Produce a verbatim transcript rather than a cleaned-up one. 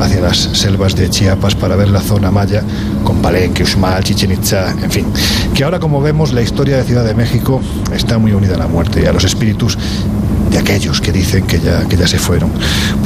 hacia las selvas de Chiapas para ver la zona maya, con Palenque, Uxmal, Chichén Itzá, en fin. Que ahora, como vemos, la historia de Ciudad de México está muy unida a la muerte y a los espíritus de aquellos que dicen que ya, que ya se fueron.